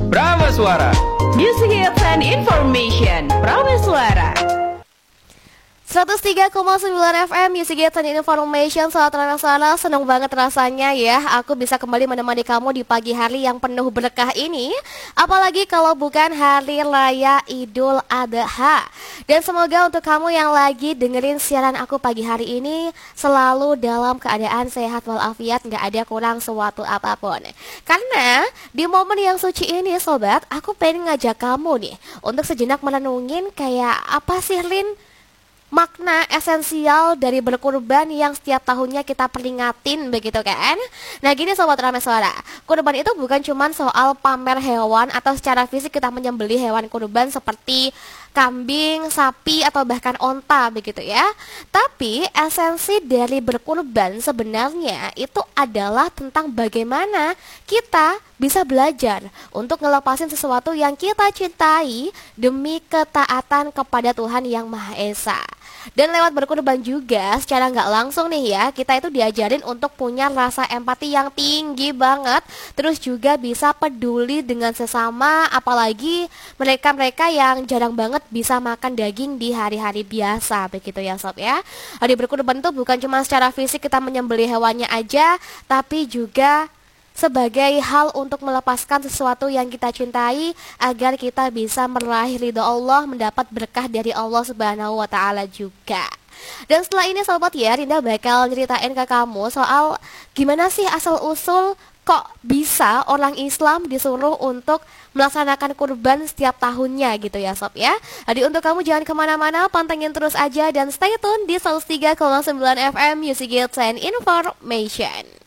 Prameswara. Music Hits and Information. Prameswara. 103,9 FM Music Hits and Information. Saat Prameswara, senang banget rasanya ya aku bisa kembali menemani kamu di pagi hari yang penuh berkah ini. Apalagi kalau bukan hari raya Idul Adha. Dan semoga untuk kamu yang lagi dengerin siaran aku pagi hari ini selalu dalam keadaan sehat walafiat, gak ada kurang suatu apapun. Karena di momen yang suci ini sobat, aku pengen ngajak kamu nih untuk sejenak merenungin kayak apa sih Lin makna esensial dari berkurban yang setiap tahunnya kita peringatin begitu kan. Nah gini sobat Prameswara, kurban itu bukan cuma soal pamer hewan atau secara fisik kita menyembelih hewan kurban seperti kambing, sapi atau bahkan onta begitu ya. Tapi esensi dari berkurban sebenarnya itu adalah tentang bagaimana kita bisa belajar untuk ngelepasin sesuatu yang kita cintai demi ketaatan kepada Tuhan Yang Maha Esa. Dan lewat berkurban juga secara nggak langsung nih ya, kita itu diajarin untuk punya rasa empati yang tinggi banget. Terus juga bisa peduli dengan sesama, apalagi mereka-mereka yang jarang banget bisa makan daging di hari-hari biasa begitu ya sob ya. Di berkurban itu bukan cuma secara fisik kita menyembelih hewannya aja, tapi juga sebagai hal untuk melepaskan sesuatu yang kita cintai agar kita bisa meraih ridho Allah, mendapat berkah dari Allah Subhanahu wa Ta'ala juga. Dan setelah ini sobat ya, Rinda bakal ceritain ke kamu soal gimana sih asal usul kok bisa orang Islam disuruh untuk melaksanakan kurban setiap tahunnya gitu ya sob ya. Jadi untuk kamu jangan kemana-mana, pantengin terus aja dan stay tune di 103,9 FM Music Hits and Information.